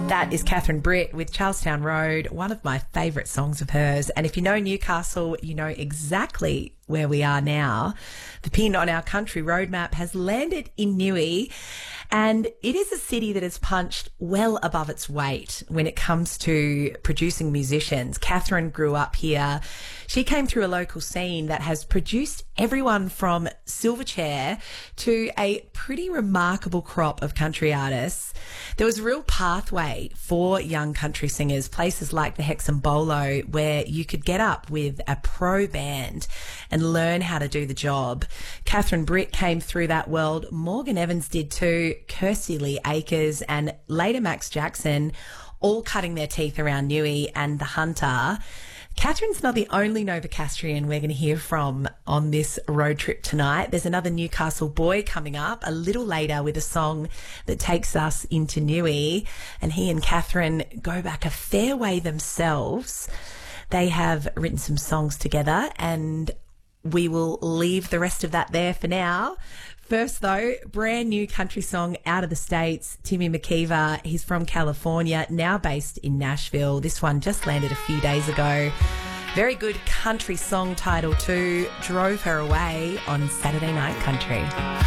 That is Catherine Britt with Charlestown Road, one of my favourite songs of hers. And if you know Newcastle, you know exactly where we are now. The pin on our country roadmap has landed in Newey, and it is a city that has punched well above its weight when it comes to producing musicians. Catherine grew up here. She came through a local scene that has produced everyone from Silverchair to a pretty remarkable crop of country artists. There was a real pathway for young country singers, places like the Hexham Bolo, where you could get up with a pro band and learn how to do the job. Catherine Britt came through that world. Morgan Evans did too. Kirsty Lee Akers and later Max Jackson, all cutting their teeth around Newey and The Hunter. Catherine's not the only Novocastrian we're going to hear from on this road trip tonight. There's another Newcastle boy coming up a little later with a song that takes us into Newey, and he and Catherine go back a fair way themselves. They have written some songs together, and we will leave the rest of that there for now. First, though, brand new country song out of the States, Timmy McKeever. He's from California, now based in Nashville. This one just landed a few days ago. Very good country song title too, Drove Her Away on Saturday Night Country.